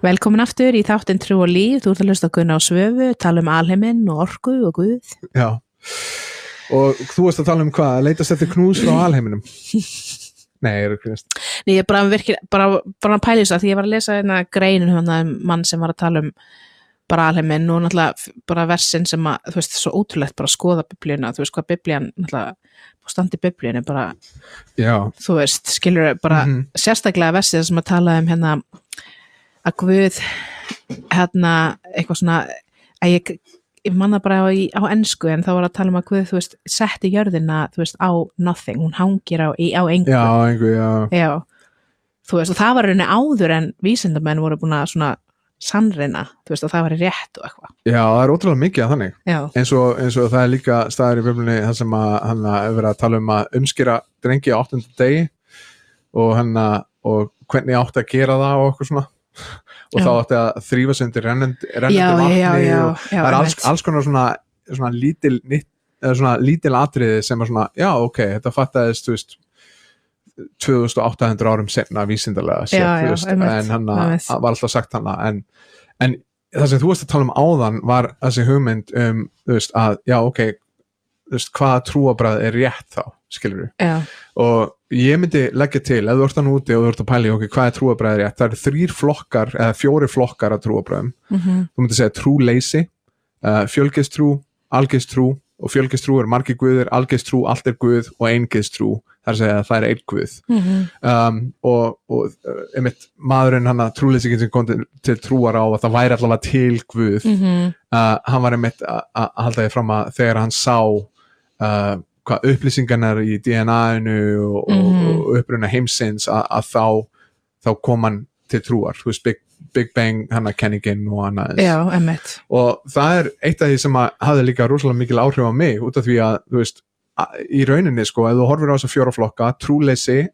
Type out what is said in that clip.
Velkomin aftur í þáttinn Trú og líf. Þú ert að hlusta á Gunna og Svövu, tala alheiminn og orku og Guð. Já, og þú varst að tala hvað? Að leitast eftir knús frá alheiminum? Nei, ég grínast. Nei, ég bara að pæla þess að því ég var að lesa hérna greinin mann sem var að tala bara alheiminn og náttúrulega bara versin sem að, þú veist, svo ótrúlegt bara að skoða biblíuna, þú veist hvað biblían náttúrulega standi biblíunni bara, Já. Þú veist, skilur bara sérstaklega versið sem að tala hérna að Guð eitthvað svona að ég manna bara á ensku en þá var að tala að Guð, þú veist, setti jörðina, þú veist, á nothing, hún hangir á engu. Já, engu, já. Þú veist, og það var rauninni áður en vísindamenn voru búin að svona sannreina, þú veist, og það var rétt og eitthvað. Já, það ótrúlega mikið að þannig. Já. Eins og það líka staðar í biblíunni þar sem að hann er verið að tala að umskera drengi á 8. degi og hvernig átti að gera það og eitthvað svona. Og þá átti að þrífa sig undir rennandi vatni og það er alls konar svona lítil atriði sem er svona, já, ok, þetta fattaðist, þú veist 2800 árum senna vísindalega sér, en hann var alltaf sagt hann en það sem þú varst að tala áðan var þessi hugmynd þú veist að, já, ok, þú veist, hvaða trúarbragð er rétt þá, skilur við og ég myndi leggja til, ef þú ert hann úti og þú ert að pæla í okkur, hvað er trúarbragð rétt, það eru 3 flokkar eða 4 flokkar af trúarbragðum þú myndir segja trúleysi, fjölgeðstrú, algeðstrú og fjölgeðstrú er margir guðir, algeðstrú, allt er guð og eingeðstrú, þar segja að það er einn guð og einmitt maðurinn hann að trúleysingin sem kom til trúar á að það væri allavega til guð hann var einmitt að halda því fram að þegar hann sá hvað upplýsingarnar í DNA-inu og uppruna heimsins að þá kom hann til trúar, þú veist, Big Bang kenningin og annað. Já, einmitt. Og það er eitt af því sem hafði líka rosalega mikil áhrif á mig út af því að, þú veist, í rauninni, sko, ef þú horfir á þessa 4 flokka, trúleysi